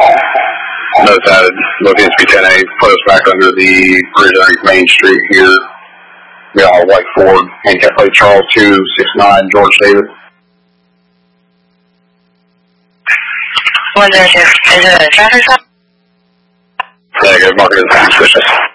Notice added, located to be 10A, put us back under the bridge underneath Main Street here. We got our white Ford, handicap plate Charles 269, George David. 102, is it a traffic stop? Negative, market is suspicious.